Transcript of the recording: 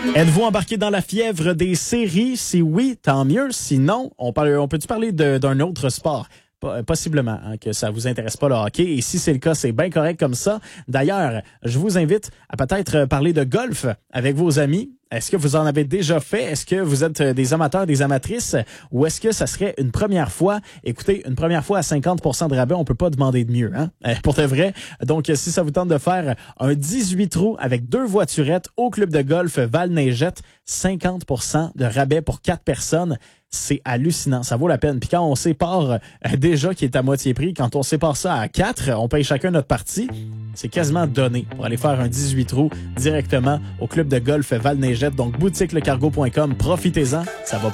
Êtes-vous embarqué dans la fièvre des séries? Si oui, tant mieux. Sinon, on peut-tu parler d'un autre sport? Possiblement que ça vous intéresse pas le hockey. Et si c'est le cas, c'est bien correct comme ça. D'ailleurs, je vous invite à peut-être parler de golf avec vos amis. Est-ce que vous en avez déjà fait? Est-ce que vous êtes des amateurs, des amatrices? Ou est-ce que ça serait une première fois? Écoutez, une première fois à 50% de rabais, on peut pas demander de mieux, hein? Pour de vrai. Donc, si ça vous tente de faire un 18 trous avec 2 voiturettes au club de golf Val-Neigette, 50% de rabais pour 4 personnes. C'est hallucinant, ça vaut la peine. Puis quand on sépare déjà qui est à moitié prix, quand on sépare ça à 4, on paye chacun notre partie. C'est quasiment donné pour aller faire un 18 trous directement au club de golf Val-Neigette. Donc, boutiquelecargo.com, profitez-en, ça va